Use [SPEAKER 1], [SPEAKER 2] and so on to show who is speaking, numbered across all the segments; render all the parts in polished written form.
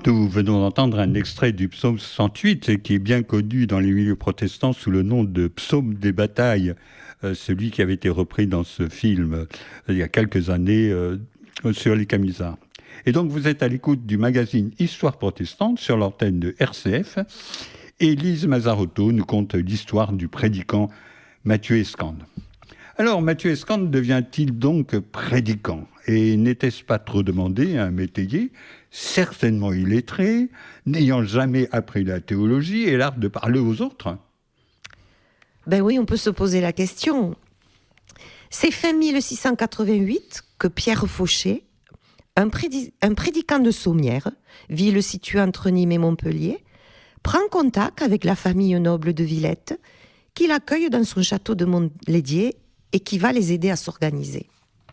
[SPEAKER 1] Nous venons d'entendre un extrait du psaume 68 qui est bien connu dans les milieux protestants sous le nom de psaume des batailles, celui qui avait été repris dans ce film il y a quelques années sur les Camisards. Et donc vous êtes à l'écoute du magazine Histoire protestante sur l'antenne de RCF et Lise Mazarotto nous conte l'histoire du prédicant Matthieu Escande. Alors Matthieu Escande devient-il donc prédicant? Et n'était-ce pas trop demandé à un métayer, certainement illettré, n'ayant jamais appris la théologie et l'art de parler aux autres?
[SPEAKER 2] Ben oui, on peut se poser la question. C'est fin 1688 que Pierre Fauché, un prédicant de Sommières, ville située entre Nîmes et Montpellier, prend contact avec la famille noble de Villette, qui l'accueille dans son château de Montlédier et qui va les aider à s'organiser.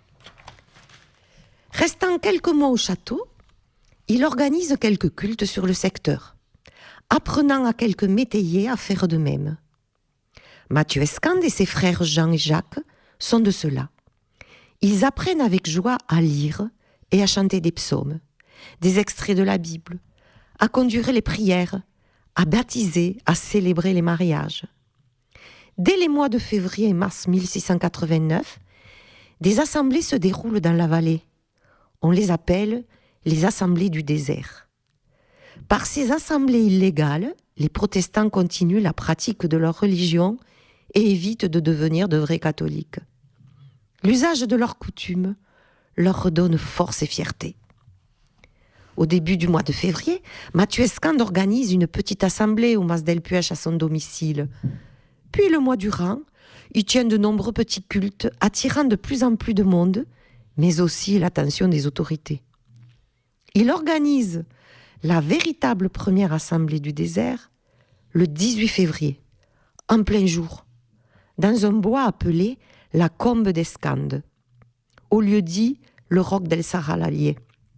[SPEAKER 2] Restant quelques mois au château, il organise quelques cultes sur le secteur, apprenant à quelques métayers à faire de même. Matthieu Escande et ses frères Jean et Jacques sont de ceux-là. Ils apprennent avec joie à lire et à chanter des psaumes, des extraits de la Bible, à conduire les prières, à baptiser, à célébrer les mariages. Dès les mois de février et mars 1689, des assemblées se déroulent dans la vallée. On les appelle les assemblées du désert. Par ces assemblées illégales, les protestants continuent la pratique de leur religion et évitent de devenir de vrais catholiques. L'usage de leurs coutumes leur redonne force et fierté. Au début du mois de février, Matthieu Escande organise une petite assemblée au Mas del Puech à son domicile. Puis le mois durant, il tient de nombreux petits cultes attirant de plus en plus de monde, mais aussi l'attention des autorités. Il organise la véritable première assemblée du désert le 18 février, en plein jour, dans un bois appelé la Combe d'Escande, au lieu dit le Roc del Saralalier.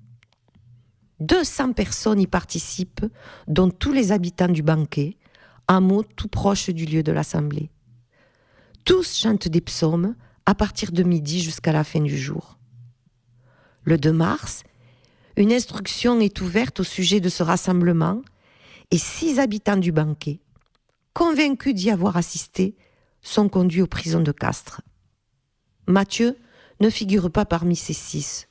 [SPEAKER 2] 200 personnes y participent, dont tous les habitants du Banquet, hameau tout proche du lieu de l'assemblée. Tous chantent des psaumes à partir de midi jusqu'à la fin du jour. Le 2 mars, une instruction est ouverte au sujet de ce rassemblement et 6 habitants du Banquet, convaincus d'y avoir assisté, sont conduits aux prisons de Castres. Matthieu ne figure pas parmi ces 6.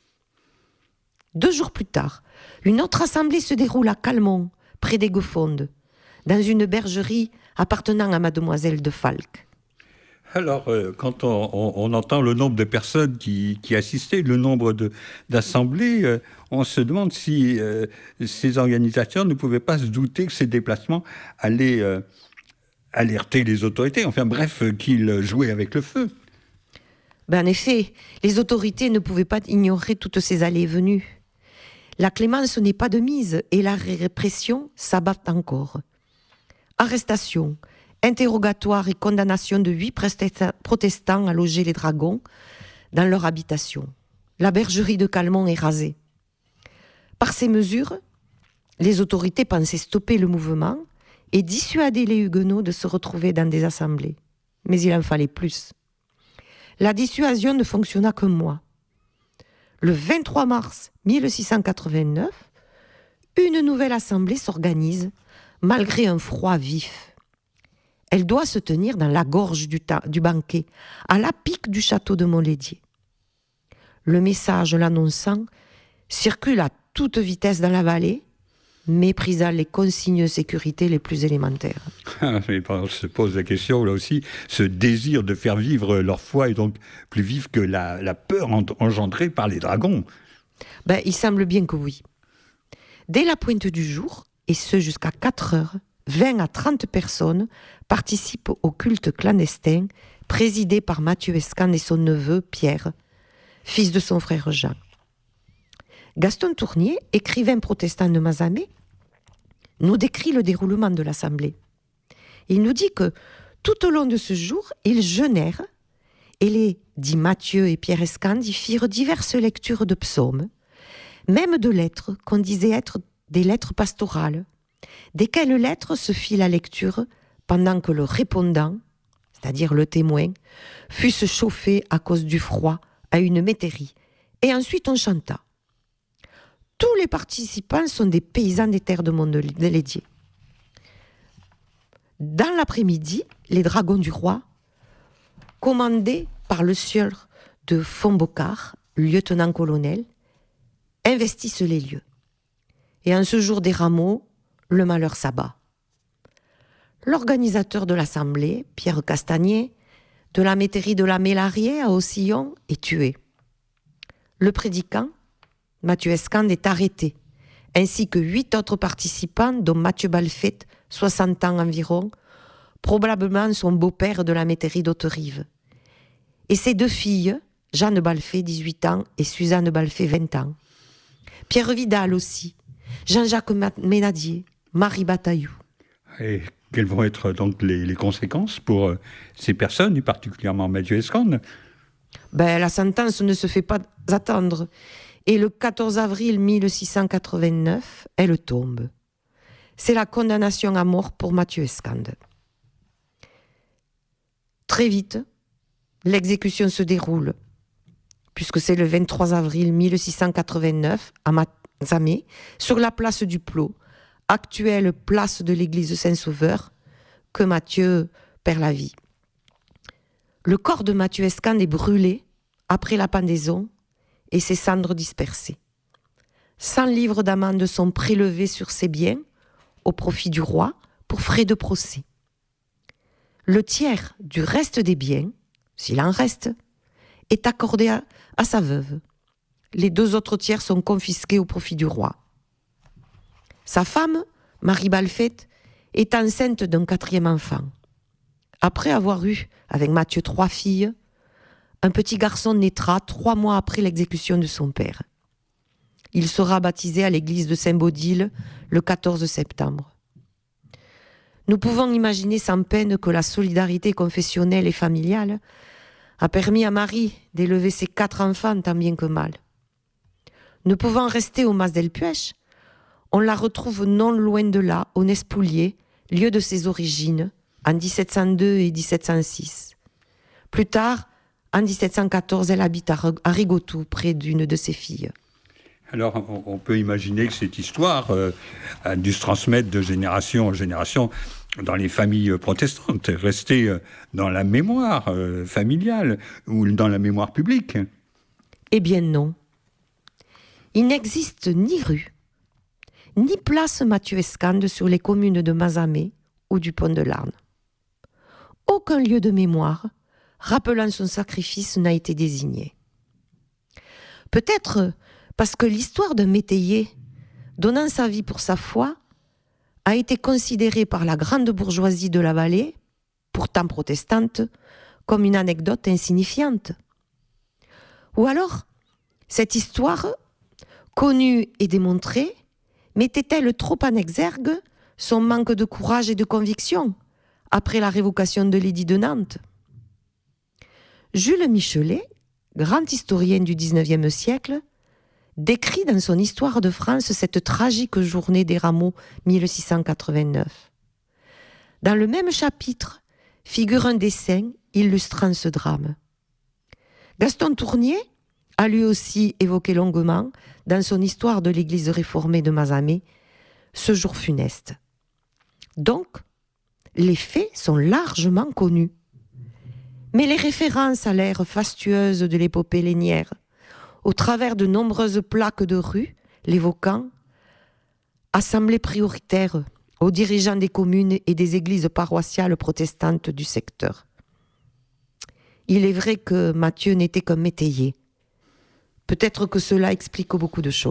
[SPEAKER 2] 2 jours plus tard, une autre assemblée se déroule à Calmont, près d'Aiguefonde, dans une bergerie appartenant à Mademoiselle de Falques.
[SPEAKER 1] Alors, quand on entend le nombre de personnes qui assistaient, le nombre d'assemblées, on se demande si ces organisateurs ne pouvaient pas se douter que ces déplacements allaient alerter les autorités, enfin bref, qu'ils jouaient avec le feu.
[SPEAKER 2] En effet, les autorités ne pouvaient pas ignorer toutes ces allées et venues. La clémence n'est pas de mise et la répression s'abat encore. Arrestation, interrogatoire et condamnation de 8 protestants à loger les dragons dans leur habitation. La bergerie de Calmont est rasée. Par ces mesures, les autorités pensaient stopper le mouvement et dissuader les huguenots de se retrouver dans des assemblées. Mais il en fallait plus. La dissuasion ne fonctionna qu'un mois. Le 23 mars 1689, une nouvelle assemblée s'organise malgré un froid vif. Elle doit se tenir dans la gorge du Banquet, à la pique du château de Montlédier. Le message l'annonçant circule à toute vitesse dans la vallée, méprisant les consignes de sécurité les plus élémentaires.
[SPEAKER 1] Mais on se pose la question, là aussi, ce désir de faire vivre leur foi est donc plus vif que la peur engendrée par les dragons.
[SPEAKER 2] Il semble bien que oui. Dès la pointe du jour, et ce jusqu'à 4 heures, 20 à 30 personnes participent au culte clandestin présidé par Matthieu Escande et son neveu Pierre, fils de son frère Jean. Gaston Tournier, écrivain protestant de Mazamet, nous décrit le déroulement de l'assemblée. Il nous dit que tout au long de ce jour, ils jeûnèrent et les dits Matthieu et Pierre Escande y firent diverses lectures de psaumes, même de lettres qu'on disait être des lettres pastorales, desquelles lettres se fit la lecture pendant que le répondant, c'est-à-dire le témoin, fut se chauffer à cause du froid à une métairie, et ensuite on chanta. Tous les participants sont des paysans des terres de Montlédier. Dans l'après-midi, les dragons du roi, commandés par le sieur de Fontbocard, lieutenant-colonel, investissent les lieux. Et en ce jour des rameaux, le malheur s'abat. L'organisateur de l'assemblée, Pierre Castagnier, de la métairie de la Mélariée à Aussillon, est tué. Le prédicant, Mathieu Escande, est arrêté, ainsi que 8 autres participants, dont Mathieu Balfet, 60 ans environ, probablement son beau-père de la métairie d'Haute-Rive. Et ses 2 filles, Jeanne Balfet, 18 ans, et Suzanne Balfet, 20 ans. Pierre Vidal aussi, Jean-Jacques Ménadier, Marie Bataillou.
[SPEAKER 1] Et quelles vont être donc les conséquences pour ces personnes, et particulièrement Mathieu Escande?
[SPEAKER 2] La sentence ne se fait pas attendre. Et le 14 avril 1689, elle tombe. C'est la condamnation à mort pour Mathieu Escande. Très vite, l'exécution se déroule, puisque c'est le 23 avril 1689, à Mazamet, sur la place du Plot, actuelle place de l'église Saint-Sauveur, que Mathieu perd la vie. Le corps de Mathieu Escande est brûlé après la pendaison et ses cendres dispersées. 100 livres d'amende sont prélevés sur ses biens au profit du roi pour frais de procès. Le tiers du reste des biens, s'il en reste, est accordé à sa veuve. Les 2 autres tiers sont confisqués au profit du roi. Sa femme, Marie Balfet, est enceinte d'un 4e enfant. Après avoir eu, avec Mathieu, 3 filles, un petit garçon naîtra 3 mois après l'exécution de son père. Il sera baptisé à l'église de Saint-Baudile le 14 septembre. Nous pouvons imaginer sans peine que la solidarité confessionnelle et familiale a permis à Marie d'élever ses 4 enfants tant bien que mal. Ne pouvant rester au Mas d'Elpuech, on la retrouve non loin de là, au Nespoulier, lieu de ses origines, en 1702 et 1706. Plus tard, en 1714, elle habite à Rigotou, près d'une de ses filles.
[SPEAKER 1] Alors, on peut imaginer que cette histoire a dû se transmettre de génération en génération dans les familles protestantes, rester dans la mémoire familiale ou dans la mémoire publique.
[SPEAKER 2] Eh bien non. Il n'existe ni rue, ni place Mathieu Escande sur les communes de Mazamet ou du Pont de Larn. Aucun lieu de mémoire rappelant son sacrifice n'a été désigné. Peut-être parce que l'histoire d'un métayer donnant sa vie pour sa foi a été considérée par la grande bourgeoisie de la vallée, pourtant protestante, comme une anecdote insignifiante. Ou alors, cette histoire, connue et démontrée, mettait-elle trop en exergue son manque de courage et de conviction après la révocation de l'édit de Nantes? Jules Michelet, grand historien du XIXe siècle, décrit dans son Histoire de France cette tragique journée des Rameaux 1689. Dans le même chapitre figure un dessin illustrant ce drame. Gaston Tournier a lui aussi évoqué longuement, dans son Histoire de l'Église réformée de Mazamet, ce jour funeste. Donc, les faits sont largement connus. Mais les références à l'ère fastueuse de l'épopée lénière, au travers de nombreuses plaques de rue, l'évoquant, assemblée prioritaire aux dirigeants des communes et des églises paroissiales protestantes du secteur. Il est vrai que Mathieu n'était qu'un métayer. Peut-être que cela explique beaucoup de choses.